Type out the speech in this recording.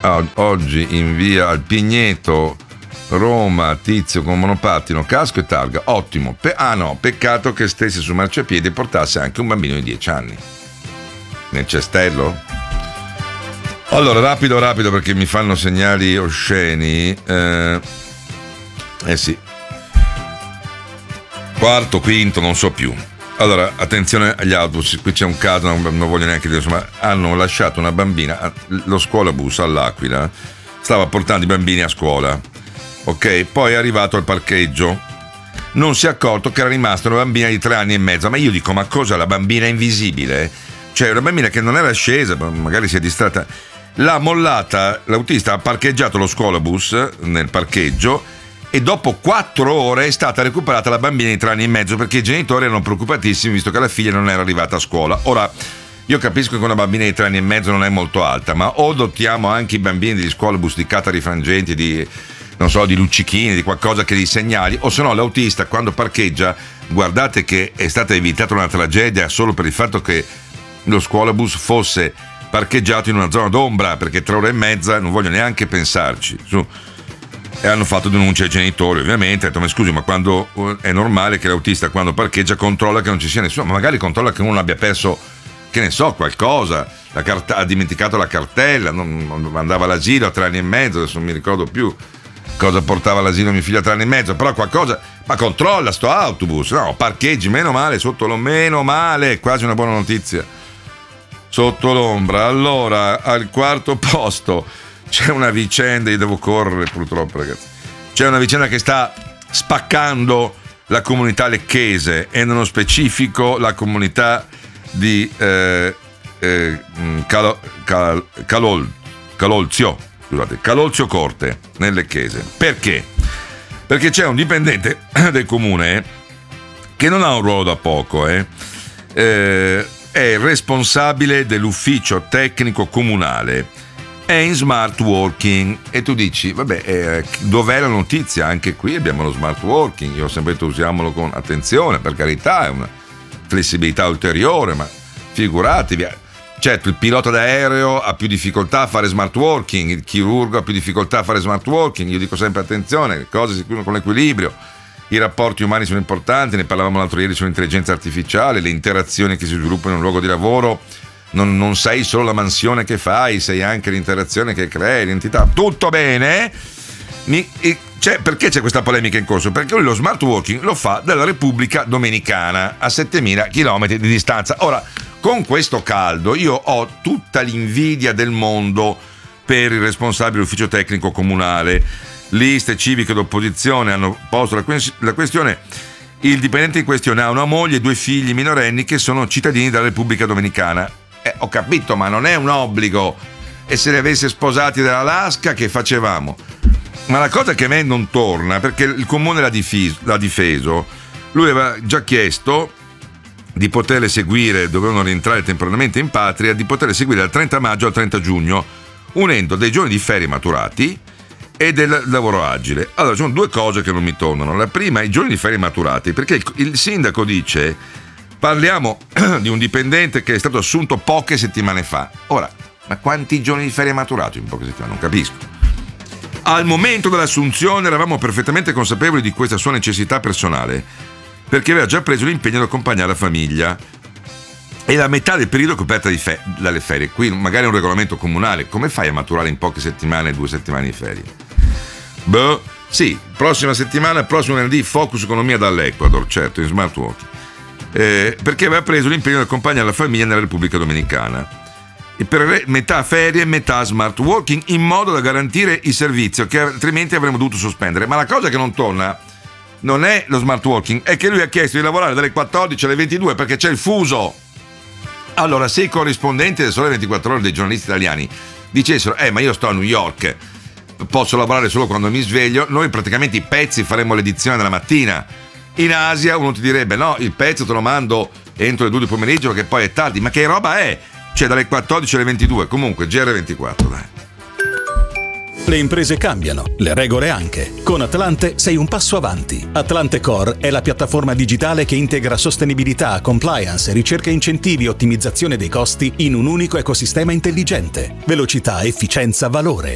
oggi in via al Pigneto, Roma, tizio con monopattino, casco e targa. Ottimo. Peccato che stesse su marciapiede e portasse anche un bambino di 10 anni. Nel cestello? Allora, rapido perché mi fanno segnali osceni. Sì. Quarto, quinto, non so più. Allora, attenzione agli autobus, qui c'è un caso, non voglio neanche dire, insomma, hanno lasciato una bambina, lo scuolabus all'Aquila stava portando i bambini a scuola, ok? Poi è arrivato al parcheggio, non si è accorto che era rimasta una bambina di 3 anni e mezzo, ma io dico, ma cosa, la bambina invisibile? Cioè, una bambina che non era scesa, magari si è distratta, l'ha mollata, l'autista ha parcheggiato lo scuolabus nel parcheggio, e dopo 4 ore è stata recuperata la bambina di 3 anni e mezzo, perché i genitori erano preoccupatissimi visto che la figlia non era arrivata a scuola. Ora, io capisco che una bambina di 3 anni e mezzo non è molto alta, ma o dotiamo anche i bambini di scuolabus di catari frangenti, di luccichini, di qualcosa che li segnali, o se no l'autista quando parcheggia, guardate che è stata evitata una tragedia solo per il fatto che lo scuolabus fosse parcheggiato in una zona d'ombra, perché 3 ore e mezza non voglio neanche pensarci, su. E hanno fatto denuncia ai genitori, ovviamente. Ha detto, ma scusi, ma quando è normale che l'autista quando parcheggia controlla che non ci sia nessuno, ma magari controlla che uno abbia perso, che ne so, qualcosa, ha dimenticato la cartella, non andava all'asilo a 3 anni e mezzo, adesso non mi ricordo più cosa portava all'asilo mio figlio a 3 anni e mezzo, però qualcosa, ma controlla sto autobus, no, parcheggi, meno male, meno male, quasi una buona notizia, sotto l'ombra. Allora, al quarto posto c'è una vicenda, io devo correre purtroppo, ragazzi. C'è una vicenda che sta spaccando la comunità lecchese e nello specifico la comunità di Calolzio Corte nel Lecchese. Perché? Perché c'è un dipendente del comune che non ha un ruolo da poco, è il responsabile dell'ufficio tecnico comunale. È in smart working e tu dici, vabbè, dov'è la notizia? Anche qui abbiamo lo smart working, io ho sempre detto usiamolo con attenzione, per carità, è una flessibilità ulteriore, ma figuratevi, certo il pilota d'aereo ha più difficoltà a fare smart working, il chirurgo ha più difficoltà a fare smart working, io dico sempre attenzione, le cose si chiudono con l'equilibrio, i rapporti umani sono importanti, ne parlavamo l'altro ieri sull'intelligenza artificiale, le interazioni che si sviluppano in un luogo di lavoro. Non sei solo la mansione che fai, sei anche l'interazione che crei, l'entità. Tutto bene? Perché c'è questa polemica in corso? Perché lui lo smart working lo fa dalla Repubblica Dominicana a 7.000 chilometri di distanza. Ora, con questo caldo io ho tutta l'invidia del mondo per il responsabile dell'ufficio tecnico comunale. Liste civiche d'opposizione hanno posto la questione. Il dipendente in questione ha una moglie e 2 figli minorenni che sono cittadini della Repubblica Dominicana. Ho capito, ma non è un obbligo. E se li avesse sposati dall'Alaska, che facevamo? Ma la cosa che a me non torna, perché il comune l'ha difeso, lui aveva già chiesto di poterle seguire, dovevano rientrare temporaneamente in patria, di poterle seguire dal 30 maggio al 30 giugno, unendo dei giorni di ferie maturati e del lavoro agile. Allora, ci sono 2 cose che non mi tornano. La prima, i giorni di ferie maturati, perché il sindaco dice... Parliamo di un dipendente che è stato assunto poche settimane fa. Ora, ma quanti giorni di ferie maturato in poche settimane? Non capisco. Al momento dell'assunzione eravamo perfettamente consapevoli di questa sua necessità personale, perché aveva già preso l'impegno di accompagnare la famiglia. E la metà del periodo è coperta dalle ferie. Qui magari è un regolamento comunale. Come fai a maturare in poche settimane 2 settimane di ferie? Sì, prossima settimana, prossimo venerdì, focus economia dall'Ecuador, certo, in smart working. Perché aveva preso l'impegno di accompagnare la famiglia nella Repubblica Dominicana e per metà ferie e metà smart working, in modo da garantire il servizio che altrimenti avremmo dovuto sospendere. Ma la cosa che non torna non è lo smart working, è che lui ha chiesto di lavorare dalle 14 alle 22 perché c'è il fuso. Allora, se i corrispondenti del Sole 24 Ore dei giornalisti italiani dicessero ma io sto a New York, posso lavorare solo quando mi sveglio, noi praticamente i pezzi faremmo l'edizione della mattina. In Asia uno ti direbbe no, il pezzo te lo mando entro le 2 del pomeriggio che poi è tardi, ma che roba è? Cioè dalle 14 alle 22, comunque GR24, dai. Le imprese cambiano, le regole anche. Con Atlante sei un passo avanti. Atlante Core è la piattaforma digitale che integra sostenibilità, compliance, ricerca incentivi e ottimizzazione dei costi in un unico ecosistema intelligente. Velocità, efficienza, valore.